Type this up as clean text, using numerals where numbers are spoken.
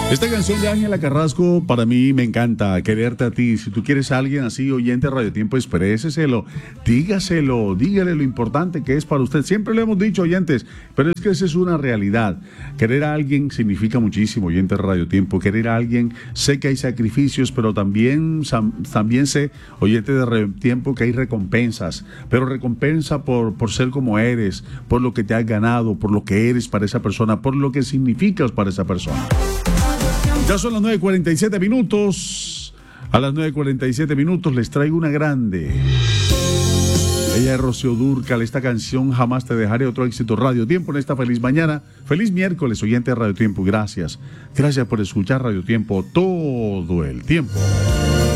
Esta canción de Ángela Carrasco para mí me encanta, Quererte a ti. Si tú quieres a alguien así, oyente de Radio Tiempo, expréseselo, dígaselo, dígale lo importante que es para usted. Siempre lo hemos dicho, oyentes, pero es que esa es una realidad. Querer a alguien significa muchísimo, oyente de Radio Tiempo. Querer a alguien, sé que hay sacrificios, pero también sé, oyente de Radio Tiempo, que hay recompensas. Pero recompensa por ser como eres, por lo que te has ganado, por lo que eres para esa persona, por lo que significas para esa persona. Ya son las 9:47 minutos. A las 9:47 minutos les traigo una grande. Ella es Rocío Dúrcal. Esta canción, Jamás te dejaré, otro éxito Radio Tiempo en esta feliz mañana. Feliz miércoles, oyente de Radio Tiempo. Gracias. Gracias por escuchar Radio Tiempo todo el tiempo.